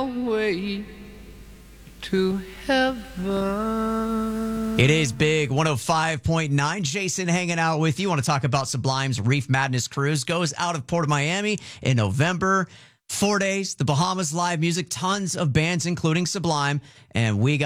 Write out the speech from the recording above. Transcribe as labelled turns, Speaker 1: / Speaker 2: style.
Speaker 1: our way to heaven.
Speaker 2: It is big. 105.9. Jason hanging out with you. Want to talk about Sublime's Reef Madness Cruise. Goes out of Port of Miami in November. 4 days, the Bahamas live music, tons of bands, including Sublime. And we got